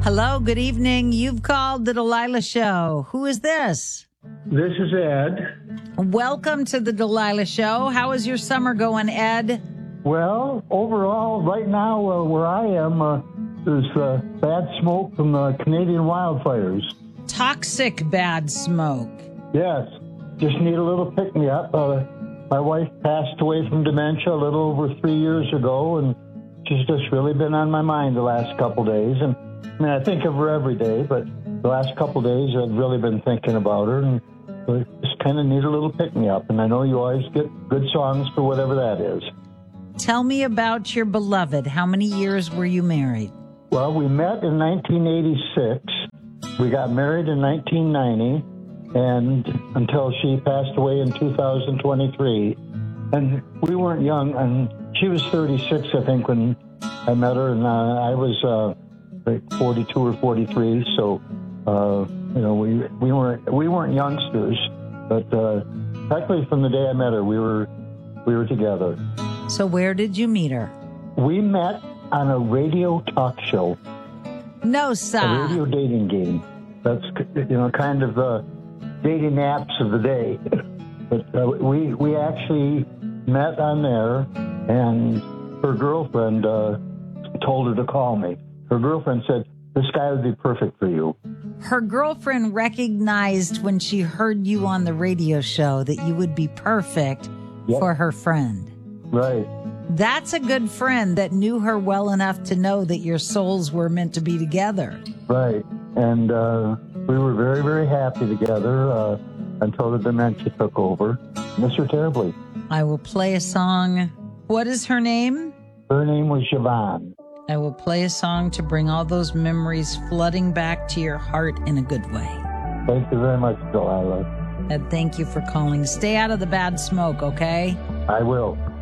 Hello, good evening. You've called the Delilah Show. Who is this? This is Ed. Welcome to the Delilah Show. How is your summer going, Ed? Well, overall, right now where I am, there's bad smoke from the Canadian wildfires. Toxic bad smoke. Yes, just need a little pick-me-up. My wife passed away from dementia a little over 3 years ago, and she's just really been on my mind the last couple days. And I mean, I think of her every day, but the last couple days I've really been thinking about her, and I just kind of need a little pick-me-up. And I know you always get good songs for whatever that is. Tell me about your beloved. How many years were you married? Well, we met in 1986. We got married in 1990, and until she passed away in 2023. And we weren't young, and she was 36, I think, when I met her, and I was like 42 or 43. So, we weren't youngsters, but practically from the day I met her, we were together. So where did you meet her? We met on a radio talk show. No, sir. A radio dating game. That's, kind of the dating apps of the day. But we actually met on there, and her girlfriend told her to call me. Her girlfriend said, "This guy would be perfect for you." Her girlfriend recognized when she heard you on the radio show that you would be perfect for her friend. Right. That's a good friend that knew her well enough to know that your souls were meant to be together. Right. And we were very, very happy together until the dementia took over. Miss her terribly. I will play a song. What is her name? Her name was Siobhan. I will play a song to bring all those memories flooding back to your heart in a good way. Thank you very much, Delilah. And thank you for calling. Stay out of the bad smoke, okay? I will.